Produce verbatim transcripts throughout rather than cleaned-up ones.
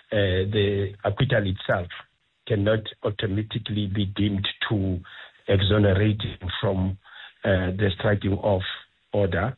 uh, the acquittal itself cannot automatically be deemed to exonerate him from uh, the striking off order.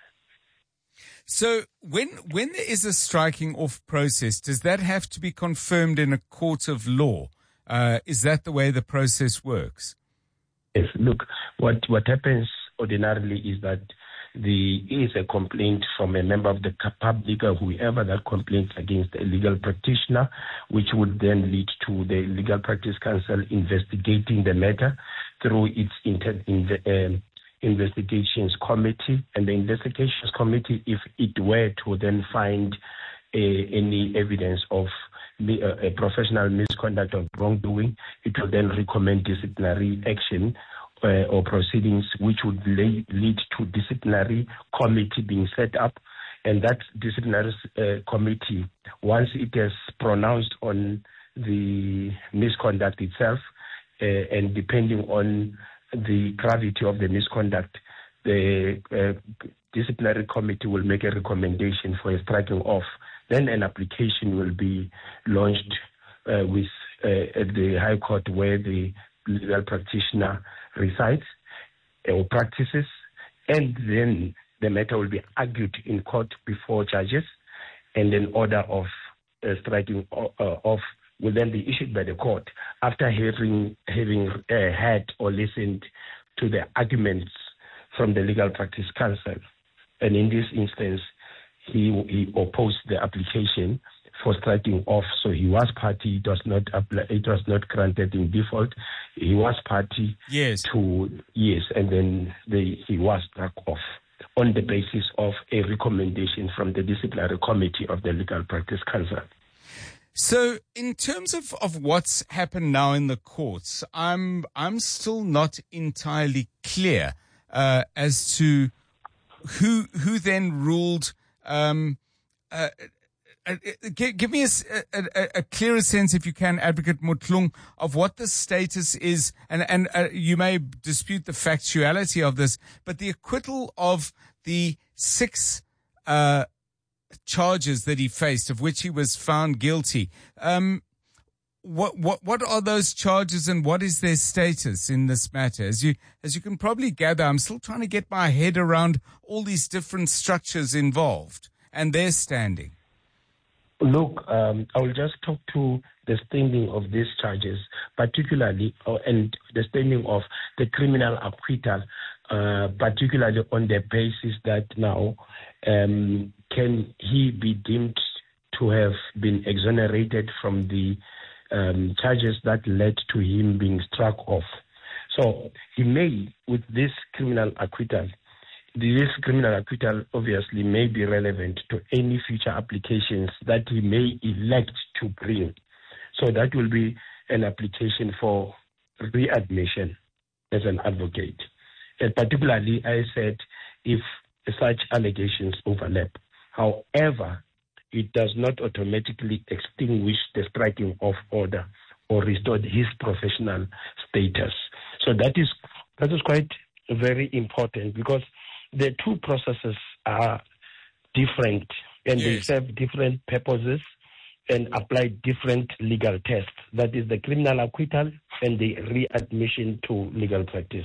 So when when there is a striking off process, does that have to be confirmed in a court of law? Uh, is that the way the process works? Yes, look, what, what happens ordinarily is that there is a complaint from a member of the public or whoever that complains against a legal practitioner, which would then lead to the Legal Practice Council investigating the matter through its inter- in the, um, investigations committee. And the investigations committee, if it were to then find uh, any evidence of a professional misconduct or wrongdoing, it will then recommend disciplinary action uh, or proceedings, which would lay, lead to disciplinary committee being set up. And that disciplinary uh, committee, once it has pronounced on the misconduct itself, uh, and depending on the gravity of the misconduct, the uh, disciplinary committee will make a recommendation for a striking off. Then an application will be launched uh, with uh, at the High Court where the legal practitioner resides uh, or practices, and then the matter will be argued in court before judges, and an order of uh, striking uh, off will then be issued by the court after having having uh, heard or listened to the arguments from the Legal Practice Council. And in this instance, he, he opposed the application for striking off, so he was party. It was not apply, it was not granted in default. He was party yes. to yes, and then the, he was struck off on the basis of a recommendation from the disciplinary committee of the Legal Practice Council. So, in terms of, of what's happened now in the courts, I'm I'm still not entirely clear uh, as to who who then ruled. Um, uh, uh, uh, give, give me a, a, a clearer sense, if you can, Advocate Motlung, of what the status is, and and uh, you may dispute the factuality of this, but the acquittal of the six uh, charges that he faced, of which he was found guilty. Um, what what what are those charges, and what is their status in this matter? As you as you can probably gather, I'm still trying to get my head around all these different structures involved and their standing. Look, um, I will just talk to the standing of these charges, particularly, uh, and the standing of the criminal acquittal, uh, particularly on the basis that now um, can he be deemed to have been exonerated from the um, charges that led to him being struck off. So he may, with this criminal acquittal, this criminal acquittal obviously may be relevant to any future applications that he may elect to bring. So that will be an application for readmission as an advocate. And particularly, I said, if such allegations overlap. However, it does not automatically extinguish the striking off order or restore his professional status. So that is that is quite very important, because the two processes are different, and yes. they serve different purposes and apply different legal tests. That is the criminal acquittal and the readmission to legal practice.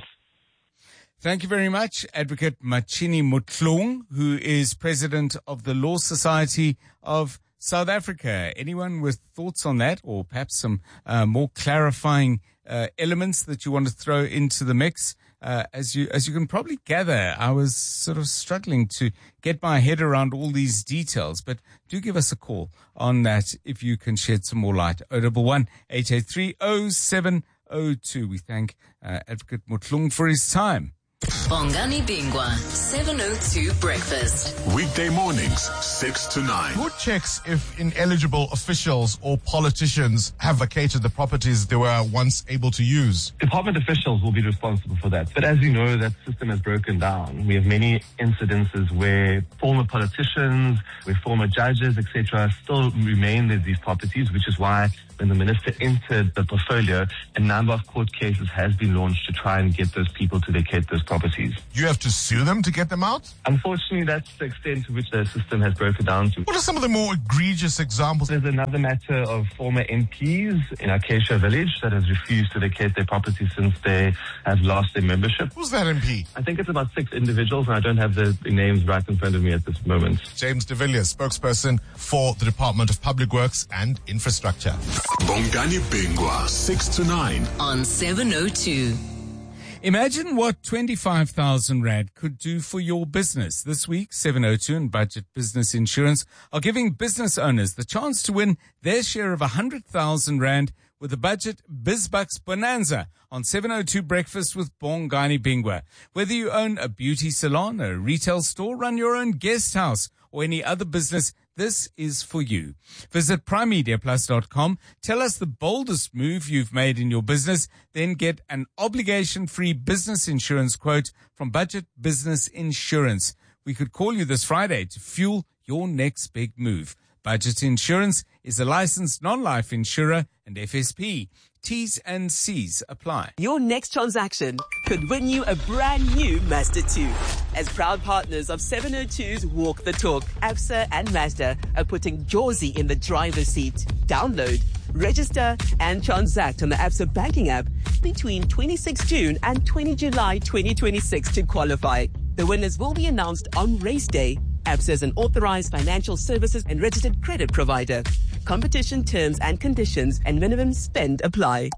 Thank you very much, Advocate Machini Motlung, who is president of the Law Society of South Africa. Anyone with thoughts on that, or perhaps some uh, more clarifying uh, elements that you want to throw into the mix? Uh, as you as you can probably gather, I was sort of struggling to get my head around all these details, but do give us a call on that if you can shed some more light. oh one one, eight eight three, oh seven oh two. We thank uh, Advocate Motlung for his time. Bongani Bingwa, seven oh two Breakfast. Weekday mornings, six to nine. Who checks if ineligible officials or politicians have vacated the properties they were once able to use? Department officials will be responsible for that. But as you know, that system has broken down. We have many incidences where former politicians, where former judges, et cetera, still remain in these properties, which is why when the minister entered the portfolio, a number of court cases has been launched to try and get those people to vacate those properties. You have to sue them to get them out? Unfortunately, that's the extent to which the system has broken down to. What are some of the more egregious examples? There's another matter of former M Ps in Acacia Village that has refused to vacate their property since they have lost their membership. Who's that M P? I think it's about six individuals, and I don't have the names right in front of me at this moment. James de Villiers, spokesperson for the Department of Public Works and Infrastructure. Bongani Bingwa, six to nine. On seven oh two. Imagine what twenty-five thousand Rand could do for your business. This week, seven oh two and Budget Business Insurance are giving business owners the chance to win their share of one hundred thousand Rand with the Budget BizBucks Bonanza on seven oh two Breakfast with Bongani Bingwa. Whether you own a beauty salon, a retail store, run your own guest house, or any other business, this is for you. Visit prime media plus dot com. Tell us the boldest move you've made in your business. Then get an obligation-free business insurance quote from Budget Business Insurance. We could call you this Friday to fuel your next big move. Budget Insurance is a licensed non-life insurer and F S P. T's and C's apply. Your next transaction could win you a brand new Mazda two. As proud partners of seven oh two's Walk the Talk, Absa and Mazda are putting Jorzy in the driver's seat. Download, register and transact on the Absa banking app between twenty-sixth of June and twentieth of July twenty twenty-six to qualify. The winners will be announced on race day. Absa is an authorized financial services and registered credit provider. Competition terms and conditions and minimum spend apply.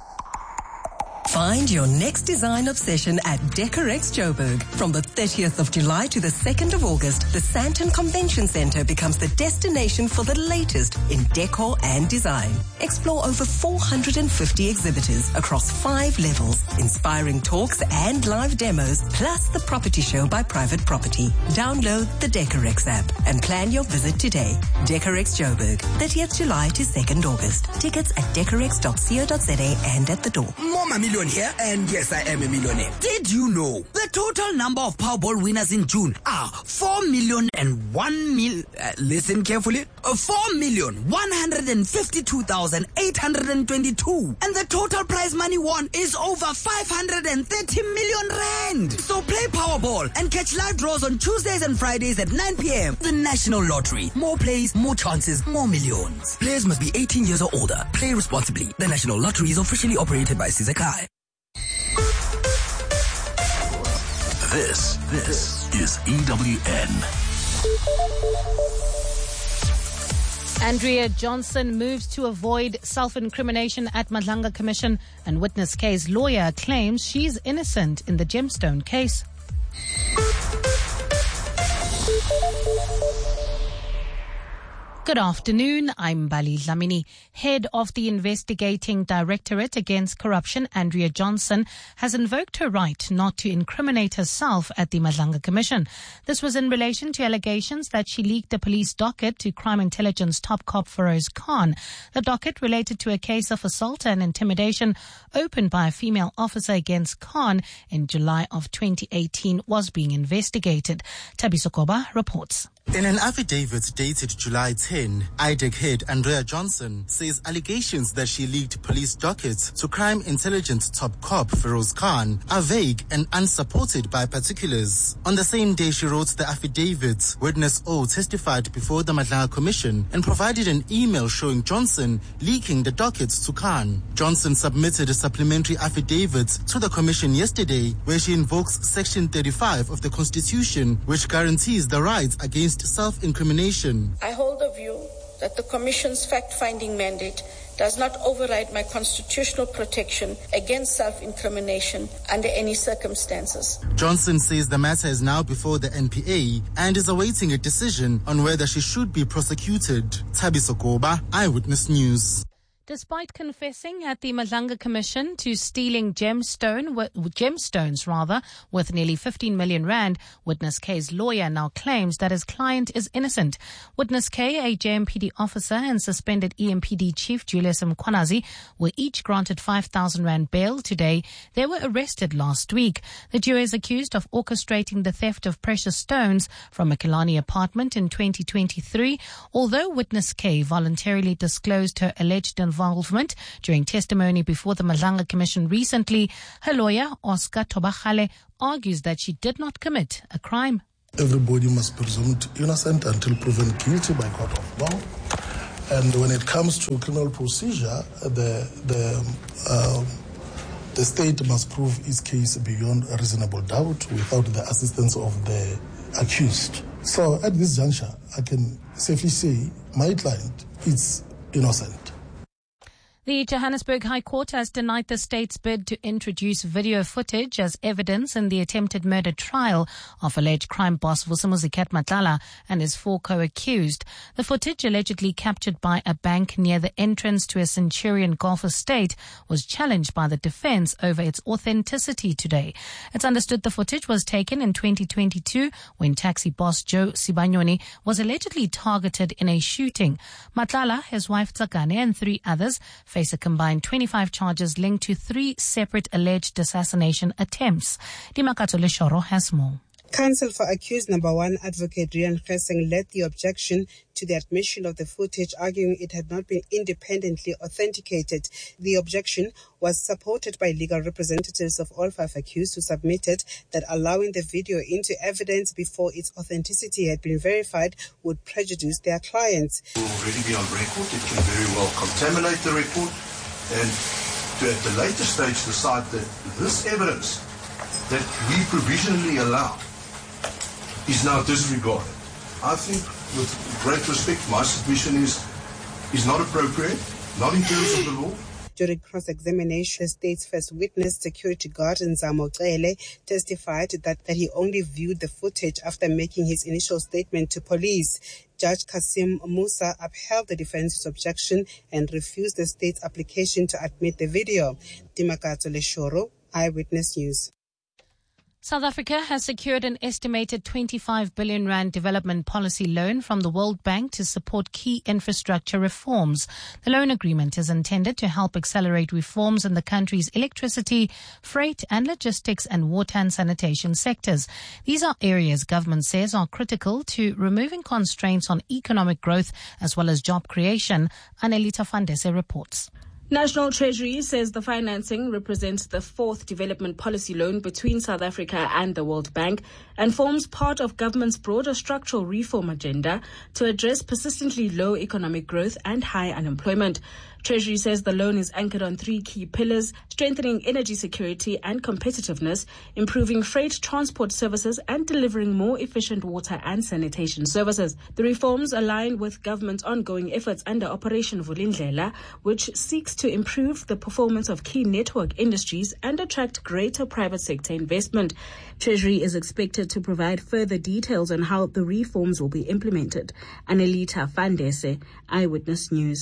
Find your next design obsession at Decorex Joburg. From the thirtieth of July to the second of August, the Sandton Convention Center becomes the destination for the latest in decor and design. Explore over four hundred fifty exhibitors across five levels, inspiring talks and live demos, plus the property show by Private Property. Download the Decorex app and plan your visit today. Decorex Joburg, thirtieth of July to second of August. Tickets at decorex dot co dot za and at the door. Mama Million here, and yes, I am a millionaire. Did you know the total number of Powerball winners in June are four million and one mil? Uh, listen carefully. Uh, four million one hundred fifty-two thousand eight hundred twenty-two, and the total prize money won is over five hundred thirty million rand. So play Powerball and catch live draws on Tuesdays and Fridays at nine p.m. The National Lottery. More plays, more chances, more millions. Players must be eighteen years or older. Play responsibly. The National Lottery is officially operated by Sizakai. This, this is E W N. Andrea Johnson moves to avoid self-incrimination at Madlanga Commission, and Witness K's lawyer claims she's innocent in the Gemstone case. Good afternoon. I'm Bali Dlamini. Head of the Investigating Directorate Against Corruption, Andrea Johnson, has invoked her right not to incriminate herself at the Madlanga Commission. This was in relation to allegations that she leaked the police docket to Crime Intelligence top cop Feroz Khan. The docket related to a case of assault and intimidation opened by a female officer against Khan in July of twenty eighteen was being investigated. Tabiso Koba reports. In an affidavit dated July tenth, I D E C head Andrea Johnson says allegations that she leaked police dockets to Crime Intelligence top cop Feroz Khan are vague and unsupported by particulars. On the same day she wrote the affidavit, Witness O testified before the Madlanga Commission and provided an email showing Johnson leaking the dockets to Khan. Johnson submitted a supplementary affidavit to the Commission yesterday where she invokes Section thirty-five of the Constitution, which guarantees the rights against self-incrimination. I hold the view that the Commission's fact-finding mandate does not override my constitutional protection against self-incrimination under any circumstances. Johnson says the matter is now before the N P A and is awaiting a decision on whether she should be prosecuted. Tabiso Koba, Eyewitness News. Despite confessing at the Madlanga Commission to stealing gemstone, gemstones rather, with nearly fifteen million rand, Witness K's lawyer now claims that his client is innocent. Witness K, a J M P D officer, and suspended E M P D chief Julius Mkhwanazi were each granted five thousand rand bail today. They were arrested last week. The duo is accused of orchestrating the theft of precious stones from a Killarney apartment in twenty twenty-three, although Witness K voluntarily disclosed her alleged involvement involvement. During testimony before the Madlanga Commission recently, her lawyer, Oscar Tobachale, argues that she did not commit a crime. Everybody must be presumed innocent until proven guilty by court of law. And when it comes to criminal procedure, the the um, the state must prove its case beyond a reasonable doubt without the assistance of the accused. So at this juncture, I can safely say my client is innocent. The Johannesburg High Court has denied the state's bid to introduce video footage as evidence in the attempted murder trial of alleged crime boss Vusimuzi Matlala and his four co-accused. The footage, allegedly captured by a bank near the entrance to a Centurion Golf estate, was challenged by the defense over its authenticity today. It's understood the footage was taken in twenty twenty-two when taxi boss Joe Sibanyoni was allegedly targeted in a shooting. Matlala, his wife Tsakane, and three others face a combined twenty-five charges linked to three separate alleged assassination attempts. Dimakato Leshoro has more. Counsel for accused number one, Advocate Rian Kheseng, led the objection to the admission of the footage, arguing it had not been independently authenticated. The objection was supported by legal representatives of all five accused, who submitted that allowing the video into evidence before its authenticity had been verified would prejudice their clients. It will already be on record. It can very well contaminate the record, and to at the later stage decide that this evidence that we provisionally allowed is now disregarded. I think, with great respect, my submission is is not appropriate, not in terms of the law. During cross-examination, the state's first witness, security guard Nzamo Cele, testified that, that he only viewed the footage after making his initial statement to police. Judge Kasim Musa upheld the defense's objection and refused the state's application to admit the video. Dimakato Leshoro, Eyewitness News. South Africa has secured an estimated twenty-five billion rand development policy loan from the World Bank to support key infrastructure reforms. The loan agreement is intended to help accelerate reforms in the country's electricity, freight and logistics and water and sanitation sectors. These are areas government says are critical to removing constraints on economic growth as well as job creation. Anelita Fandese reports. National Treasury says the financing represents the fourth development policy loan between South Africa and the World Bank and forms part of government's broader structural reform agenda to address persistently low economic growth and high unemployment. Treasury says the loan is anchored on three key pillars: strengthening energy security and competitiveness, improving freight transport services, and delivering more efficient water and sanitation services. The reforms align with government's ongoing efforts under Operation Vulindlela, which seeks to improve the performance of key network industries and attract greater private sector investment. Treasury is expected to provide further details on how the reforms will be implemented. Anelita Fandese, Eyewitness News.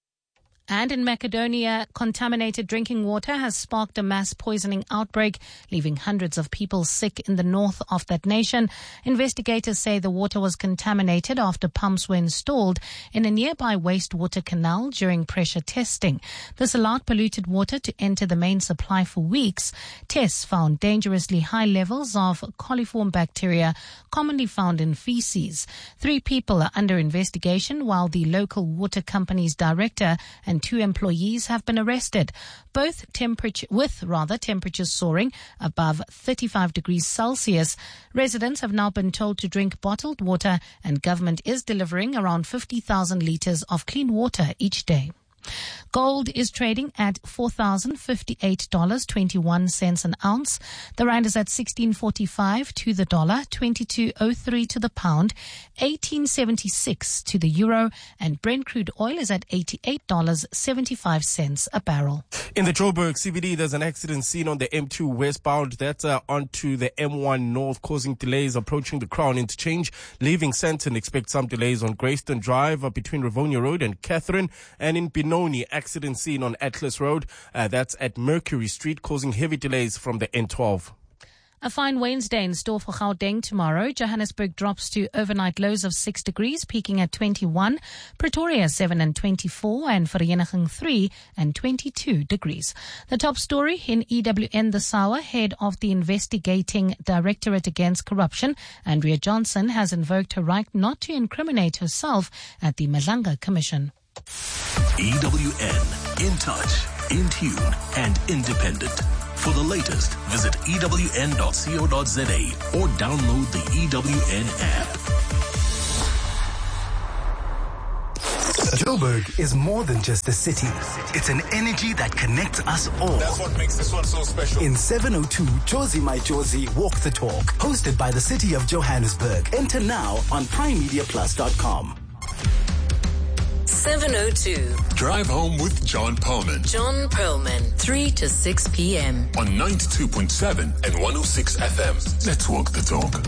And in Macedonia, contaminated drinking water has sparked a mass poisoning outbreak, leaving hundreds of people sick in the north of that nation. Investigators say the water was contaminated after pumps were installed in a nearby wastewater canal during pressure testing. This allowed polluted water to enter the main supply for weeks. Tests found dangerously high levels of coliform bacteria commonly found in feces. Three people are under investigation, while the local water company's director and two employees have been arrested, both temperature, with rather temperatures soaring above thirty-five degrees Celsius. Residents have now been told to drink bottled water, and government is delivering around fifty thousand litres of clean water each day. Gold is trading at four thousand fifty-eight dollars and twenty-one cents an ounce. The rand is at sixteen forty-five to the dollar, twenty-two oh three to the pound, eighteen seventy-six to the euro, and Brent crude oil is at eighty-eight dollars and seventy-five cents a barrel. In the Joburg C B D, there's an accident seen on the M two westbound that's uh, onto the M one north, causing delays approaching the Crown interchange. Leaving Sandton, expect some delays on Greyston Drive uh, between Rivonia Road and Catherine, and in Benoni, accident seen on Atlas Road, uh, that's at Mercury Street, causing heavy delays from the N twelve. A fine Wednesday in store for Gauteng tomorrow. Johannesburg drops to overnight lows of six degrees, peaking at twenty-one. Pretoria seven and twenty-four, and Vereeniging three and twenty-two degrees. The top story in E W N this hour: head of the investigating Directorate Against Corruption, Andrea Johnson, has invoked her right not to incriminate herself at the Madlanga Commission. E W N In touch, in tune, and independent. For the latest, visit E W N dot co dot za or download the E W N app. Joburg is more than just a city. It's an energy that connects us all. That's what makes this one so special. In seven oh two, Josie My Josie Walk the Talk, hosted by the City of Johannesburg. Enter now on prime media plus dot com. seven oh two. Drive home with John Perlman. John Perlman, three to six p.m. on ninety-two point seven and one oh six F M. Let's walk the talk.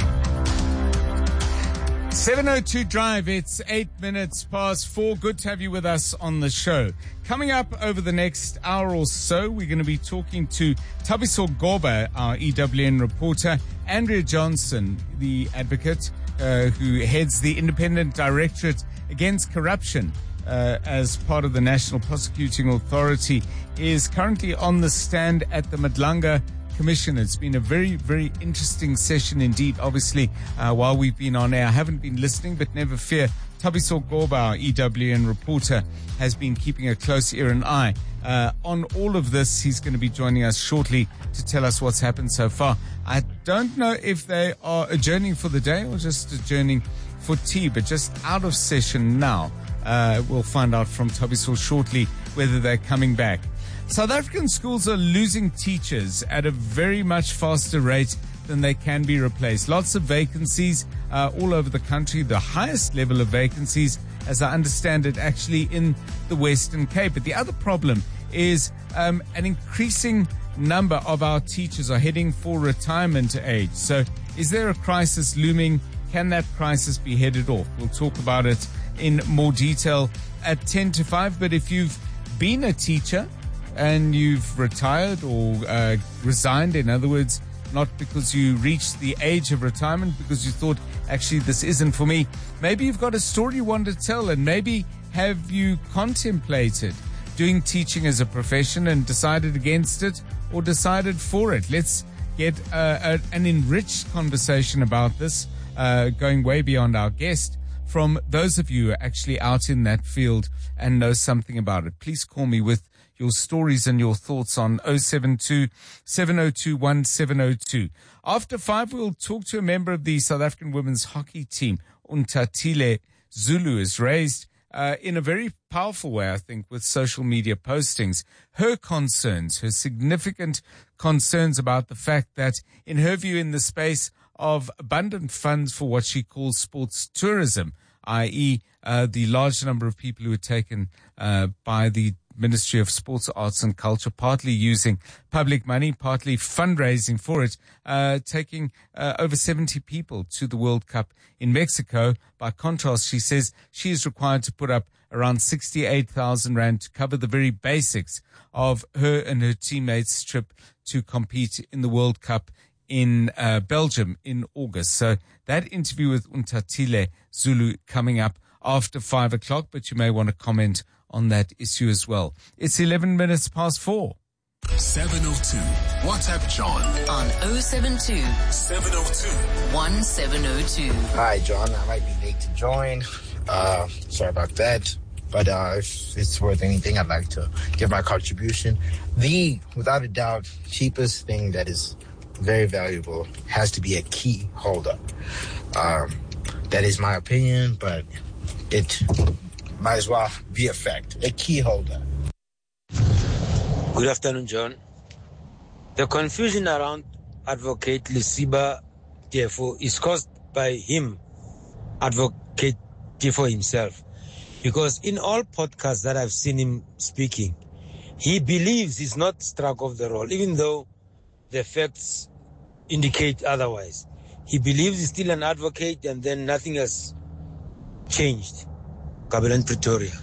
seven oh two Drive, it's eight minutes past four. Good to have you with us on the show. Coming up over the next hour or so, we're going to be talking to Thabiso Goba, our E W N reporter, Andrea Johnson, the advocate uh, who heads the Independent Directorate Against Corruption uh, as part of the National Prosecuting Authority, is currently on the stand at the Madlanga Commission. It's been a very, very interesting session indeed. Obviously, uh, while we've been on air, I haven't been listening, but never fear. Thabiso Goba, our E W N reporter, has been keeping a close ear and eye uh, on all of this. He's going to be joining us shortly to tell us what's happened so far. I don't know if they are adjourning for the day or just adjourning for tea, but just out of session now. Uh, we'll find out from Thabiso shortly whether they're coming back. South African schools are losing teachers at a very much faster rate than they can be replaced. Lots of vacancies uh, all over the country. The highest level of vacancies, as I understand it, actually in the Western Cape. But the other problem is um, an increasing number of our teachers are heading for retirement age. So is there a crisis looming? Can that crisis be headed off? We'll talk about it in more detail at ten to five. But if you've been a teacher and you've retired or uh, resigned, in other words, not because you reached the age of retirement, because you thought, actually, this isn't for me. Maybe you've got a story you want to tell, and maybe have you contemplated doing teaching as a profession and decided against it or decided for it? Let's get uh, a, an enriched conversation about this, uh, going way beyond our guest, from those of you who are actually out in that field and know something about it. Please call me with your stories and your thoughts on oh seven two, seven oh two, one seven oh two. After five, we'll talk to a member of the South African women's hockey team. Untatile Zulu is raised uh, in a very powerful way, I think, with social media postings. Her concerns, her significant concerns about the fact that, in her view, in the space of abundant funds for what she calls sports tourism, that is, uh, the large number of people who are taken uh, by the Ministry of Sports, Arts and Culture, partly using public money, partly fundraising for it, uh, taking uh, over seventy people to the World Cup in Mexico. By contrast, she says she is required to put up around sixty-eight thousand rand to cover the very basics of her and her teammates' trip to compete in the World Cup in uh, Belgium in August. So that interview with Untatile Zulu coming up after five o'clock, but you may want to comment on that issue as well. It's eleven minutes past four. seven oh two. WhatsApp John on oh seven two, seven oh two, one seven oh two. Hi, John. I might be late to join. Uh, sorry about that. But uh, if it's worth anything, I'd like to give my contribution. The, without a doubt, cheapest thing that is very valuable has to be a key holder. Um, that is my opinion, but it might as well be a fact. A key holder. Good afternoon, John. The confusion around Advocate Lesiba Tefo is caused by him, Advocate Tefo himself. Because in all podcasts that I've seen him speaking, he believes he's not struck off the roll, even though the facts indicate otherwise. He believes he's still an advocate, and then nothing has changed. Kabelan Pretoria.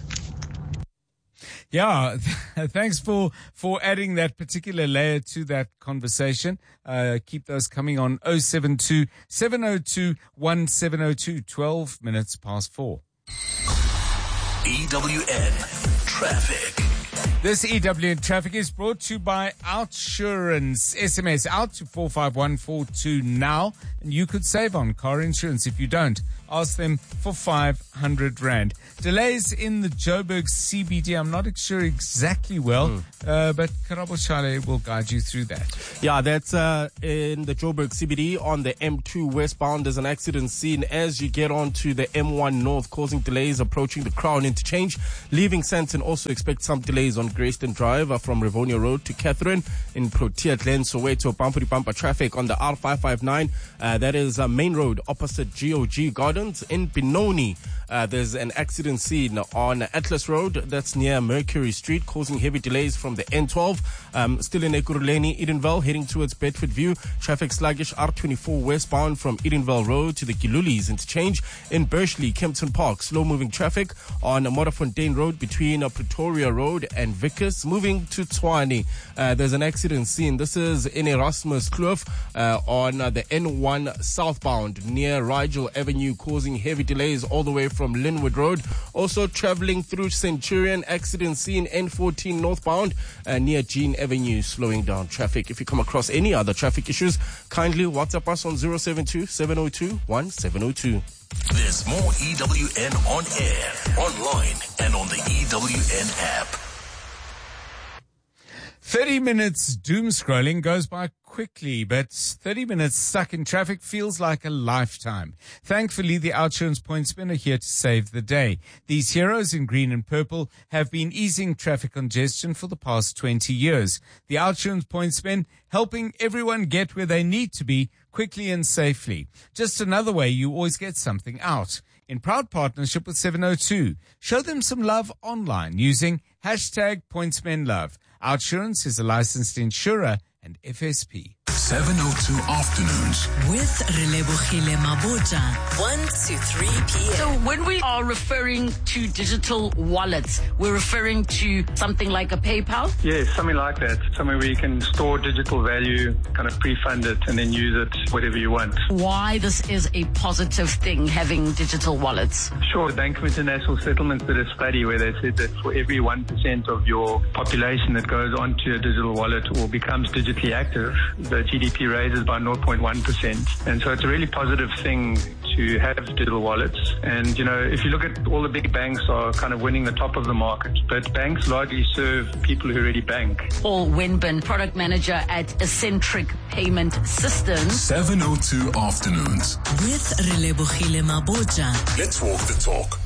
Yeah, thanks for, for adding that particular layer to that conversation. Uh, keep those coming on oh seven two, seven oh two, one seven oh two, twelve minutes past four. E W N Traffic. This E W N Traffic is brought to you by Outsurance. S M S out to four five one four two now. and you could save on car insurance. If you don't, ask them for five hundred rand. Delays in the Joburg C B D. I'm not sure exactly well, mm. uh, but Karabo Chale will guide you through that. Yeah, that's uh, in the Joburg C B D on the M two westbound. There's an accident scene as you get onto the M one north, causing delays approaching the Crown interchange. Leaving Sandton, also expect some delays on Grayston Drive uh, from Rivonia Road to Catherine. In Protea Glen, Soweto, bumper to bumper traffic on the R five five nine. Uh, that is uh, main road opposite G O G Gardens. In Benoni, uh, there's an accident scene on Atlas Road. That's near Mercury Street, causing heavy delays from the N twelve. Um, still in Ekurhuleni, Edenvale, heading towards Bedford View. Traffic sluggish R twenty-four westbound from Edenvale Road to the Gilulis interchange. In Bursley, Kempton Park, slow moving traffic on Modderfontein Road between uh, Pretoria Road and Vickers. Moving to Tshwane, uh, there's an accident scene. This is in Erasmus Kloof uh, on uh, the N one southbound near Rigel Avenue, causing heavy delays all the way from Linwood Road. Also traveling through Centurion, accident scene N fourteen northbound uh, near Jean Avenue, slowing down traffic. If you come across any other traffic issues, kindly WhatsApp us on zero seven two, seven zero two, one seven zero two. There's more E W N on air, online, and on the E W N app. thirty minutes doom scrolling goes by quickly, but thirty minutes stuck in traffic feels like a lifetime. Thankfully, the OUTsurance Pointsmen are here to save the day. These heroes in green and purple have been easing traffic congestion for the past twenty years. The OUTsurance Pointsmen helping everyone get where they need to be quickly and safely. Just another way you always get something out. In proud partnership with seven oh two, show them some love online using hashtag PointsmenLove. OUTsurance is a licensed insurer and F S P. seven oh two Afternoons with Relebohile Maboja, one to three p.m. So when we are referring to digital wallets, we're referring to something like a PayPal? Yes, something like that. Somewhere where you can store digital value, kind of pre-fund it, and then use it whatever you want. Why this is a positive thing, having digital wallets? Sure. The Bank of International Settlements did a study where they said that for every one percent of your population that goes onto a digital wallet or becomes digitally active, the G D P raises by zero point one percent. And so it's a really positive thing to have digital wallets. And, you know, if you look at all the big banks are kind of winning the top of the market, but banks largely serve people who already bank. Paul Winburn, product manager at Eccentric Payment Systems. seven oh two Afternoons with Relebohile Maboja. Let's walk the talk.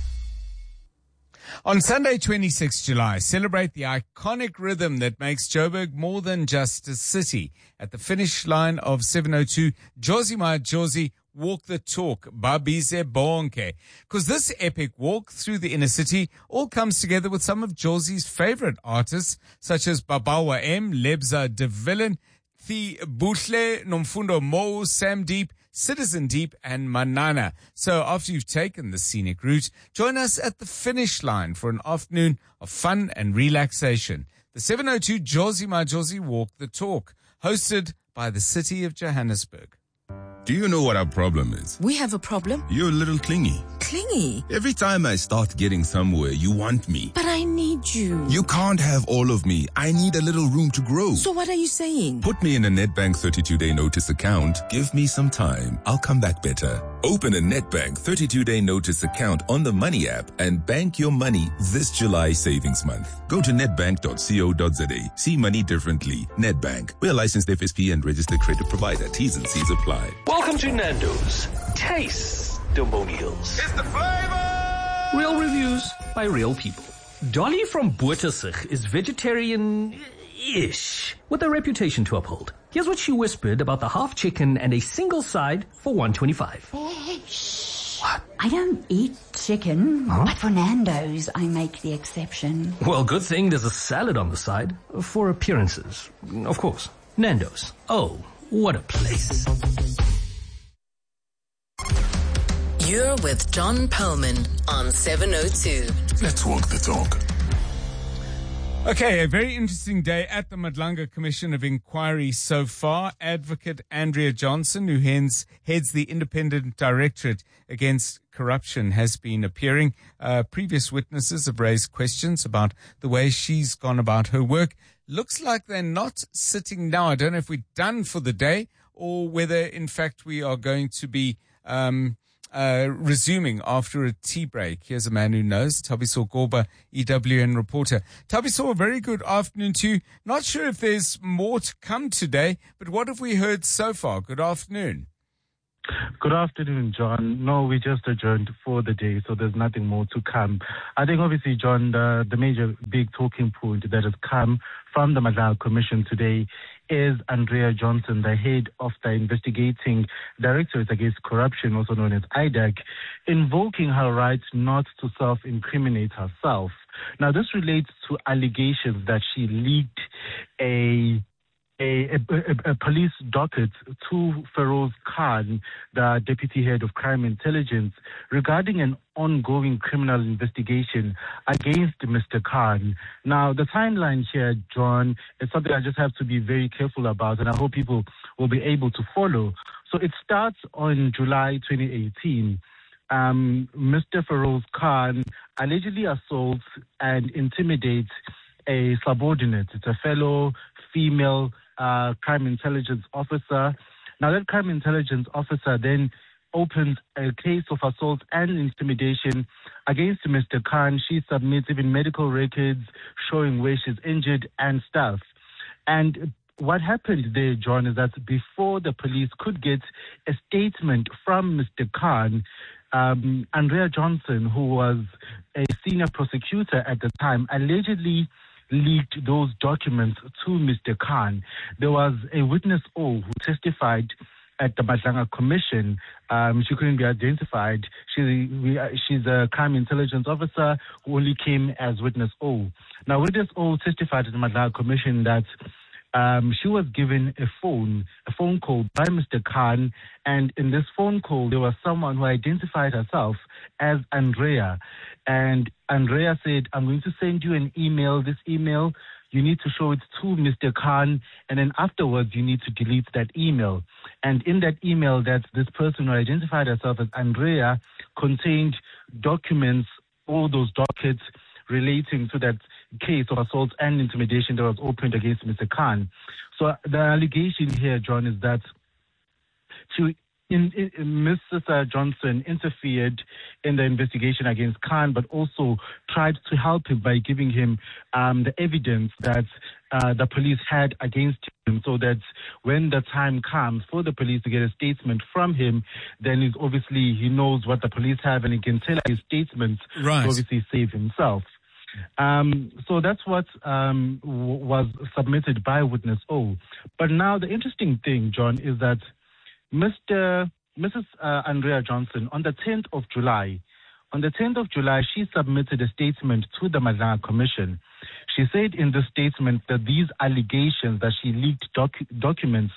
On Sunday, twenty-sixth of July, celebrate the iconic rhythm that makes Joburg more than just a city. At the finish line of seven oh two, Jozi My Jozi, walk the talk, Babize Bonke. Because this epic walk through the inner city all comes together with some of Jozi's favorite artists, such as Babawa M, Lebza De Villain, Thi Bushle, Nomfundo Mo, Sam Deep, Citizen Deep and Manana. So after you've taken the scenic route, join us at the finish line for an afternoon of fun and relaxation. The seven oh two Jozi My Jozi Walk the Talk, hosted by the City of Johannesburg. Do you know what our problem is? We have a problem? You're a little clingy. Clingy? Every time I start getting somewhere, you want me. But I need you. You can't have all of me. I need a little room to grow. So what are you saying? Put me in a Nedbank thirty-two day notice account. Give me some time. I'll come back better. Open a Nedbank thirty-two day notice account on the Money app and bank your money this July savings month. Go to nedbank dot co dot za. See money differently. Nedbank. We're a licensed F S P and registered credit provider. T's and C's apply. Welcome to Nando's Taste-Demonials. It's the flavor! Real reviews by real people. Dolly from Bottersig is vegetarian-ish, with a reputation to uphold. Here's what she whispered about the half chicken and a single side for one twenty-five. What? I don't eat chicken, huh? But for Nando's, I make the exception. Well, good thing there's a salad on the side for appearances. Of course. Nando's. Oh, what a place. You're with John Perlman on seven oh two. Let's walk the talk. Okay, a very interesting day at the Madlanga Commission of Inquiry so far. Advocate Andrea Johnson, who heads, heads the Independent Directorate Against Corruption, has been appearing. Uh, previous witnesses have raised questions about the way she's gone about her work. Looks like they're not sitting now. I don't know if we're done for the day or whether, in fact, we are going to be um, uh, resuming after a tea break. Here's a man who knows, Thabiso Goba, E W N reporter. Thabiso, a very good afternoon to you. Not sure if there's more to come today, but what have we heard so far? Good afternoon. Good afternoon, John. No, we just adjourned for the day, so there's nothing more to come. I think, obviously, John, the, the major big talking point that has come from the Madlala Commission today is Andrea Johnson, the head of the Investigating Directorate Against Corruption, also known as I D A C, invoking her right not to self-incriminate herself. Now, this relates to allegations that she leaked a A, a, a police docket to Feroz Khan, the deputy head of crime intelligence, regarding an ongoing criminal investigation against Mister Khan. Now, the timeline here, John, is something I just have to be very careful about, and I hope people will be able to follow. So it starts on July twenty eighteen. Um, Mister Feroz Khan allegedly assaults and intimidates a subordinate. It's a fellow female Uh, crime intelligence officer. Now, that crime intelligence officer then opens a case of assault and intimidation against Mister Khan. She submits even medical records showing where she's injured and stuff. And what happened there, John, is that before the police could get a statement from Mister Khan, um, Andrea Johnson, who was a senior prosecutor at the time, allegedly leaked those documents to Mister Khan. There was a witness O who testified at the Madlala Commission. Um, she couldn't be identified. She, we, uh, she's a crime intelligence officer who only came as witness O. Now, witness O testified at the Madlala Commission that Um, she was given a phone, a phone call by Mister Khan, and in this phone call, there was someone who identified herself as Andrea. And Andrea said, I'm going to send you an email. This email, you need to show it to Mister Khan, and then afterwards, you need to delete that email. And in that email, that this person who identified herself as Andrea contained documents, all those dockets relating to that case of assault and intimidation that was opened against Mister Khan. So the allegation here, John, is that she, in, in, Missus Johnson interfered in the investigation against Khan, but also tried to help him by giving him um, the evidence that uh, the police had against him, so that when the time comes for the police to get a statement from him, then he's obviously he knows what the police have and he can tell his statements right. to obviously save himself. Um, so that's what um, w- was submitted by Witness O. But now the interesting thing, John, is that Mister Missus Uh, Andrea Johnson, on the tenth of July, on the tenth of July, she submitted a statement to the Madlala Commission. She said in the statement that these allegations that she leaked docu- documents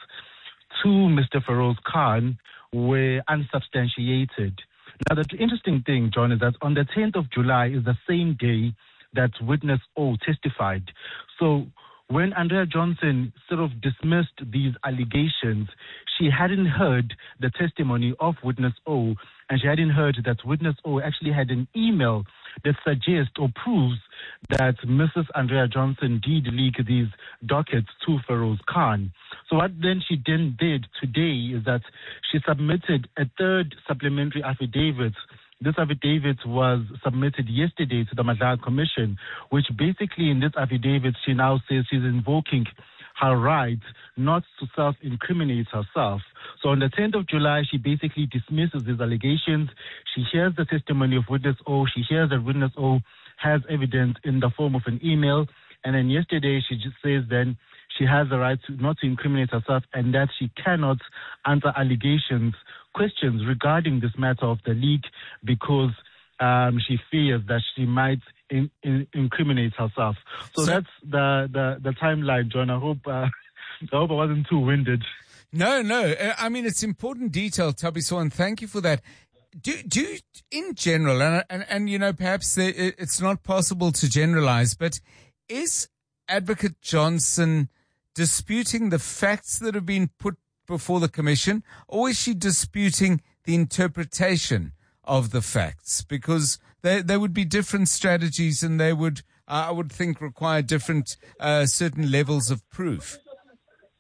to Mister Feroz Khan were unsubstantiated. Now, the interesting thing, John, is that on the tenth of July is the same day that Witness O testified. So when Andrea Johnson sort of dismissed these allegations, she hadn't heard the testimony of Witness O, and she hadn't heard that Witness O actually had an email that suggests or proves that Missus Andrea Johnson did leak these dockets to Feroz Khan. So what then she then did today is that she submitted a third supplementary affidavit. This affidavit was submitted yesterday to the Madlala Commission, which basically in this affidavit, she now says she's invoking her right not to self-incriminate herself. So on the tenth of July, she basically dismisses these allegations. She hears the testimony of Witness O. She hears that Witness O has evidence in the form of an email. And then yesterday, she just says then she has the right to, not to incriminate herself, and that she cannot answer allegations, questions regarding this matter of the leak, because um, she fears that she might in, in, incriminate herself. So, so that's the, the, the timeline, John. I hope, uh, I hope I wasn't too winded. No, no. I mean, it's important detail, Thabiso, and thank you for that. Do, do in general, and, and, and you know, perhaps it's not possible to generalize, but is Advocate Johnson disputing the facts that have been put before the commission, or is she disputing the interpretation of the facts? Because there, there would be different strategies, and they would, uh, I would think, require different, uh, certain levels of proof.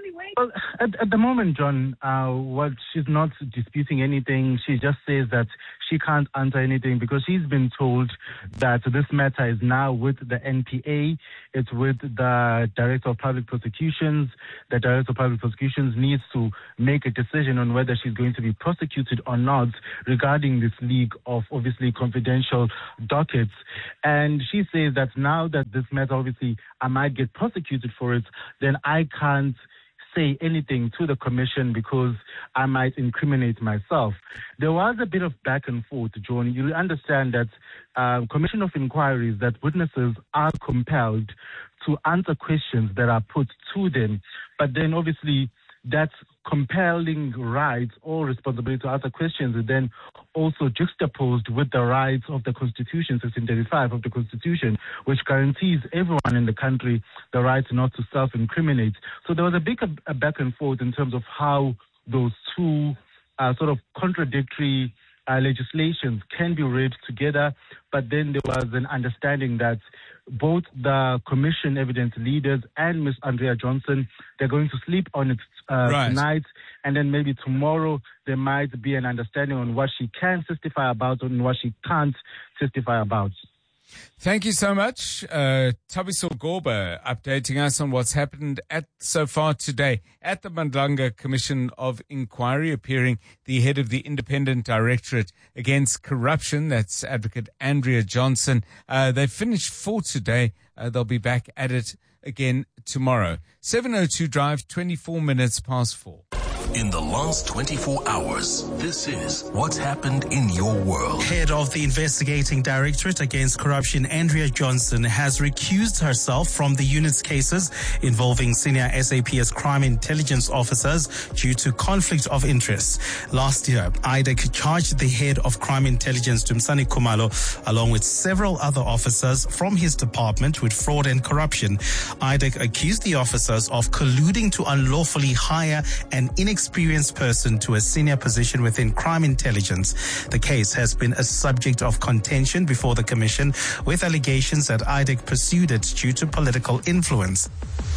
Well, at, at the moment, John, uh, what she's not disputing anything. She just says that she can't answer anything because she's been told that this matter is now with the N P A. It's with the Director of Public Prosecutions. The Director of Public Prosecutions needs to make a decision on whether she's going to be prosecuted or not regarding this leak of obviously confidential dockets. And she says that now that this matter, obviously, I might get prosecuted for it, then I can't say anything to the commission because I might incriminate myself. There was a bit of back and forth, John. You understand that uh, commission of inquiries, that witnesses are compelled to answer questions that are put to them, but then obviously that compelling right or responsibility to answer questions is then also juxtaposed with the rights of the Constitution, Section thirty-five of the Constitution, which guarantees everyone in the country the right not to self-incriminate. So there was a big a, a back and forth in terms of how those two uh, sort of contradictory uh, legislations can be read together, but then there was an understanding that both the commission evidence leaders and Miss Andrea Johnson, they're going to sleep on it uh, right. tonight, and then maybe tomorrow there might be an understanding on what she can testify about and what she can't testify about. Thank you so much. Uh, Thabiso Gorba updating us on what's happened at so far today at the Madlanga Commission of Inquiry, appearing the head of the Independent Directorate Against Corruption. That's Advocate Andrea Johnson. Uh, they finished for today. Uh, they'll be back at it again tomorrow. seven oh two Drive, twenty-four minutes past four. In the last twenty-four hours, this is what's happened in your world. Head of the Investigating Directorate Against Corruption, Andrea Johnson, has recused herself from the unit's cases involving senior S A P S crime intelligence officers due to conflict of interest. Last year, I D E C charged the head of crime intelligence, Dumsani Kumalo, along with several other officers from his department with fraud and corruption. I D E C accused the officers of colluding to unlawfully hire an inexperienced experienced person to a senior position within crime intelligence. The case has been a subject of contention before the commission, with allegations that I D E C pursued it due to political influence.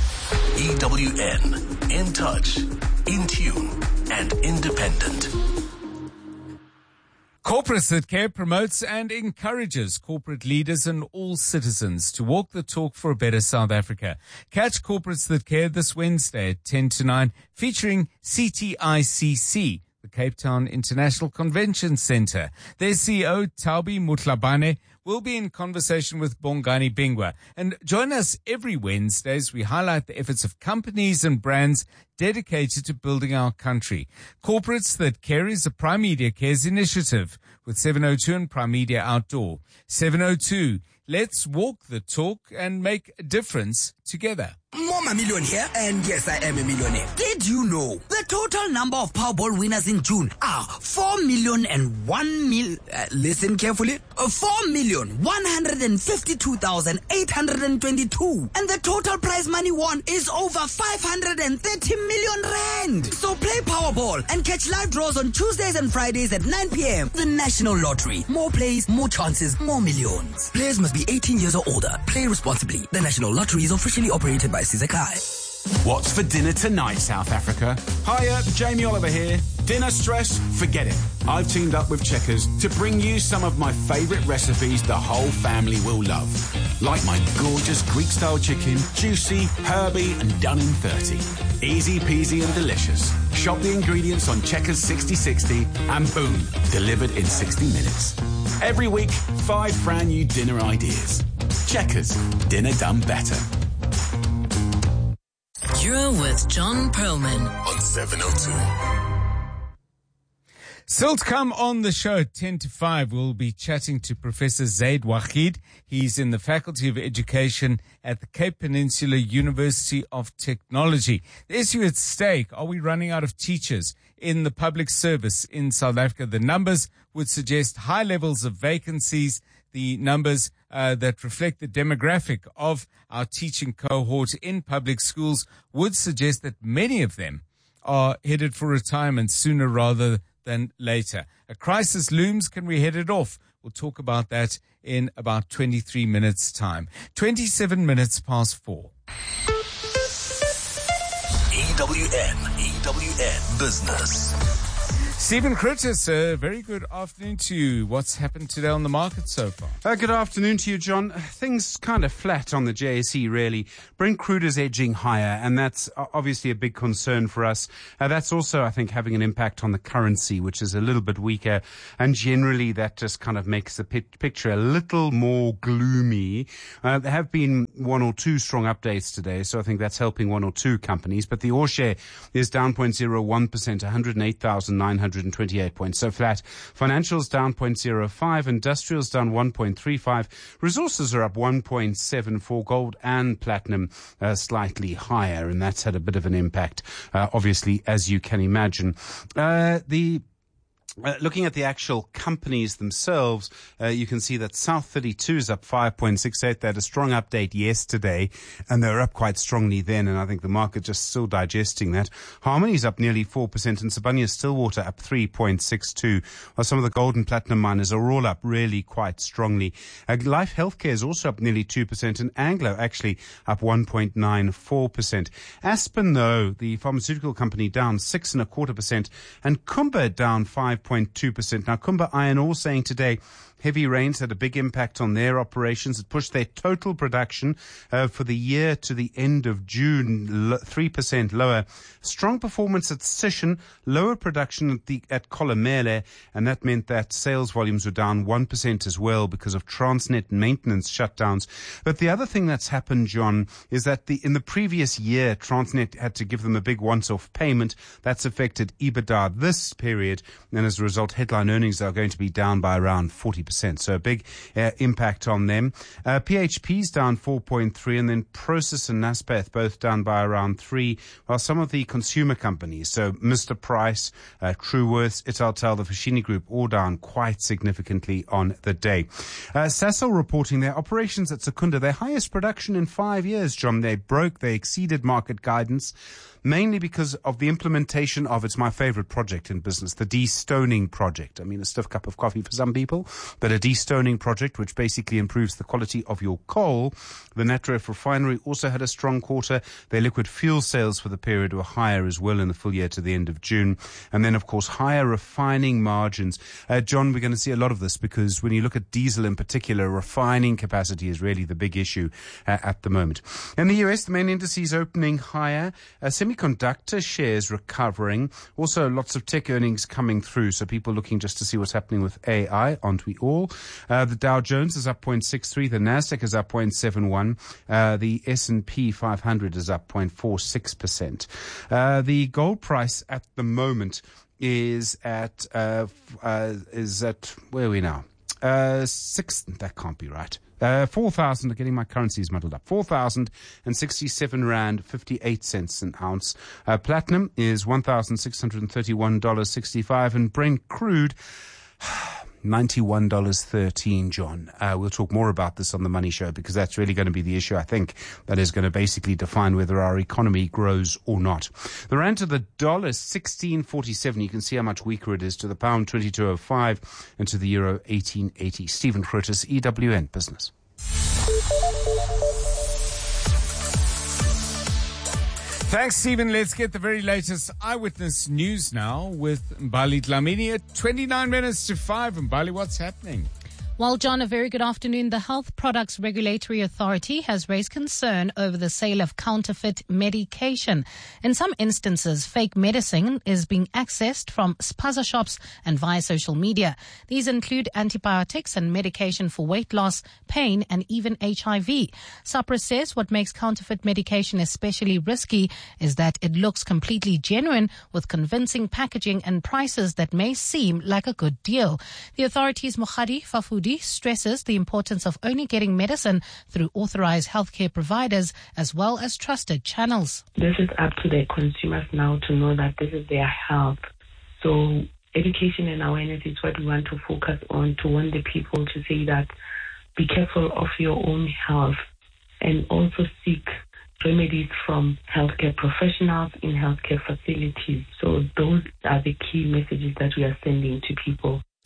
E W N, in touch, in tune, and independent. Corporates that care promotes and encourages corporate leaders and all citizens to walk the talk for a better South Africa. Catch Corporates That Care this Wednesday at ten to nine, featuring C T I C C, the Cape Town International Convention Centre. Their C E O, Taubi Mutlabane, will be in conversation with Bongani Bingwa. And join us every Wednesday as we highlight the efforts of companies and brands dedicated to building our country. Corporates That Care is a Prime Media Cares initiative with seven oh two and Prime Media Outdoor. seven oh two, let's walk the talk and make a difference together. Mama Million here, and yes, I am a millionaire. Did you know the total number of Powerball winners in June are four million and one mil? Uh, listen carefully. Uh, four million one hundred and fifty-two thousand eight hundred and twenty-two, and the total prize money won is over five hundred and thirty million rand. So play Powerball and catch live draws on Tuesdays and Fridays at nine p.m. The National Lottery. More plays, more chances, more millions. Players must be eighteen years or older. Play responsibly. The National Lottery is officially operated by Sizakai. What's for dinner tonight, South Africa? Hiya, Jamie Oliver here. Dinner stress? Forget it. I've teamed up with Checkers to bring you some of my favourite recipes the whole family will love. Like my gorgeous Greek-style chicken, juicy, herby and done in thirty. Easy peasy and delicious. Shop the ingredients on Checkers sixty sixty and boom, delivered in sixty minutes. Every week, five brand new dinner ideas. Checkers, dinner done better. You're with John Perlman on seven oh two. Still to come on the show at ten to five, we'll be chatting to Professor Zaid Wahid. He's in the Faculty of Education at the Cape Peninsula University of Technology. The issue at stake, are we running out of teachers in the public service in South Africa? The numbers would suggest high levels of vacancies. The numbers uh, that reflect the demographic of our teaching cohort in public schools would suggest that many of them are headed for retirement sooner rather than later. A crisis looms. Can we head it off? We'll talk about that in about twenty-three minutes' time. twenty-seven minutes past four. E W N, E W N Business. Stephen Curtis, a very good afternoon to you. What's happened today on the market so far? Uh, good afternoon to you, John. Things kind of flat on the J S E, really. Brent crude is edging higher, and that's obviously a big concern for us. Uh, that's also, I think, having an impact on the currency, which is a little bit weaker. And generally, that just kind of makes the pic- picture a little more gloomy. Uh, there have been one or two strong updates today, so I think that's helping one or two companies. But the Ore share is down zero point zero one percent, one hundred eight thousand nine hundred twenty-eight points, so flat. Financials down zero point zero five, industrials down one point three five, resources are up one point seven four, gold and platinum uh, slightly higher, and that's had a bit of an impact, uh, obviously, as you can imagine. Uh, the Uh, looking at the actual companies themselves, uh, you can see that South thirty-two is up five point six eight. They had a strong update yesterday, and they were up quite strongly then, and I think the market just still digesting that. Harmony's up nearly four percent, and Sibanye-Stillwater up three point six two, while some of the gold and platinum miners are all up really quite strongly. Uh, Life Healthcare is also up nearly two percent, and Anglo actually up one point nine four percent. Aspen, though, the pharmaceutical company, down six and a quarter percent, and Kumba down five point two percent. Now, Kumba Iron Ore saying today heavy rains had a big impact on their operations. It pushed their total production uh, for the year to the end of June l- three percent lower. Strong performance at Sishen, lower production at, the, at Kolomele, and that meant that sales volumes were down one percent as well because of Transnet maintenance shutdowns. But the other thing that's happened, John, is that the in the previous year, Transnet had to give them a big once-off payment. That's affected EBITDA this period, and as a result, headline earnings are going to be down by around forty percent. So a big uh, impact on them. Uh, P H P's down four point three, and then Prosus and Naspers both down by around three, while some of the consumer companies, so Mister Price, uh, Truworths, Italtel, the Foschini Group, all down quite significantly on the day. Uh, Sasol reporting their operations at Secunda, their highest production in five years, John. They broke, they exceeded market guidance, mainly because of the implementation of, it's my favorite project in business, the de-stoning project. I mean, a stiff cup of coffee for some people, but a de-stoning project which basically improves the quality of your coal. The Natref refinery also had a strong quarter. Their liquid fuel sales for the period were higher as well in the full year to the end of June. And then, of course, higher refining margins. Uh, John, we're going to see a lot of this because when you look at diesel in particular, refining capacity is really the big issue uh, at the moment. In the U S, the main indices opening higher. Uh, Semiconductor shares recovering. Also, lots of tech earnings coming through. So people looking just to see what's happening with A I, aren't we all? Uh, the Dow Jones is up zero point six three. The Nasdaq is up zero point seven one. Uh, the S and P five hundred is up zero point four six percent. Uh, the gold price at the moment is at, uh, uh, is at, where are we now? Uh, six, that can't be right. Uh, four thousand, getting my currencies muddled up, four thousand sixty-seven rand, fifty-eight cents an ounce. Uh, platinum is one thousand six hundred thirty-one dollars and sixty-five cents, and Brent crude, ninety-one dollars and thirteen cents, John. Uh, we'll talk more about this on the Money Show because that's really going to be the issue, I think, that is going to basically define whether our economy grows or not. The rand to the dollar, sixteen forty-seven. You can see how much weaker it is. To the pound, twenty-two oh five, and to the euro, eighteen eighty. Stephen Curtis, E W N Business. Thanks, Stephen. Let's get the very latest eyewitness news now with Mbali Dlamini at twenty-nine minutes to five. Mbali, what's happening? Well, John, a very good afternoon. The Health Products Regulatory Authority has raised concern over the sale of counterfeit medication. In some instances, fake medicine is being accessed from spaza shops and via social media. These include antibiotics and medication for weight loss, pain, and even H I V. SAPRA says what makes counterfeit medication especially risky is that it looks completely genuine with convincing packaging and prices that may seem like a good deal. The authority's Mohadi Fafudi stresses the importance of only getting medicine through authorized healthcare providers as well as trusted channels. This is up to the consumers now to know that this is their health. So education and awareness is what we want to focus on, to want the people to say that be careful of your own health and also seek remedies from healthcare professionals in healthcare facilities. So those are the key messages that we are sending to people.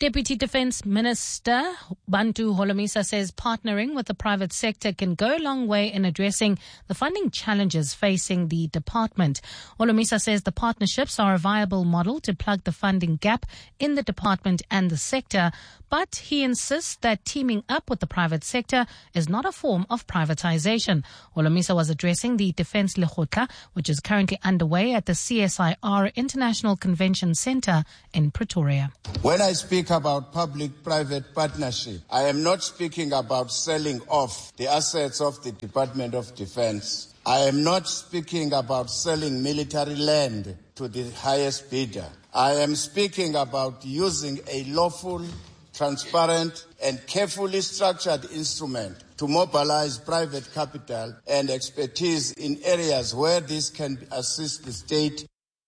Deputy Defence Minister Bantu Holomisa says partnering with the private sector can go a long way in addressing the funding challenges facing the department. Holomisa says the partnerships are a viable model to plug the funding gap in the department and the sector, but he insists that teaming up with the private sector is not a form of privatization. Holomisa was addressing the Defence Lekgotla, which is currently underway at the C S I R International Convention Centre in Pretoria. When I speak about public-private partnership, I am not speaking about selling off the assets of the Department of Defence. I am not speaking about selling military land to the highest bidder. I am speaking about using a lawful, transparent and carefully structured instrument to mobilize private capital and expertise in areas where this can assist the state.